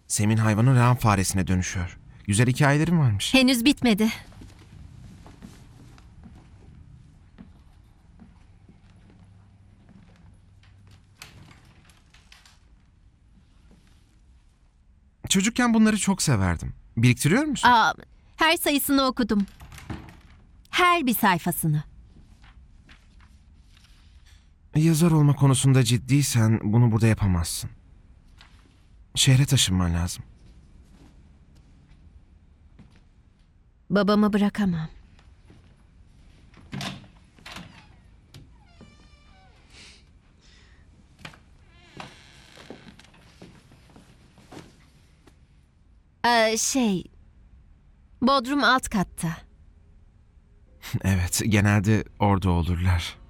Sem'in hayvanı lağım faresine dönüşüyor. Güzel hikayelerim varmış. Henüz bitmedi. Çocukken bunları çok severdim. Biriktiriyor musun? Her sayısını okudum. Her bir sayfasını. Yazar olma konusunda ciddiysen bunu burada yapamazsın. Şehre taşınman lazım. Babamı bırakamam. Bodrum alt katta. Evet, genelde orada olurlar.